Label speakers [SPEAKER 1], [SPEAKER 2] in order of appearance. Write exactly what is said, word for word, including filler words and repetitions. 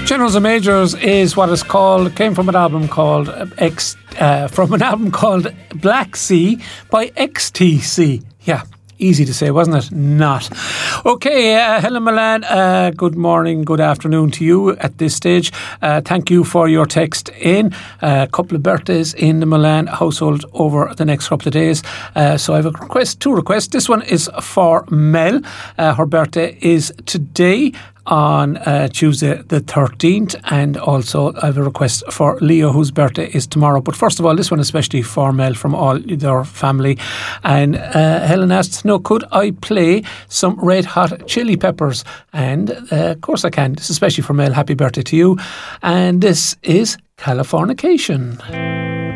[SPEAKER 1] Generals and Majors is what it's called. It came from an album called X, uh, from an album called Black Sea by X T C. Yeah. Easy to say, wasn't it? Not. Okay, uh, Helen Milan, uh, good morning, good afternoon to you at this stage. Uh, thank you for your text in. Uh, a couple of birthdays in the Milan household over the next couple of days. Uh, so I have a request, two requests. This one is for Mel. Uh, her birthday is today, on uh, Tuesday the thirteenth, and also I have a request for Leo, whose birthday is tomorrow. But first of all, this one especially for Mel from all their family. And uh, Helen asked, no, could I play some Red Hot Chili Peppers? And uh, of course I can. This is especially for Mel. Happy birthday to you. And this is Californication.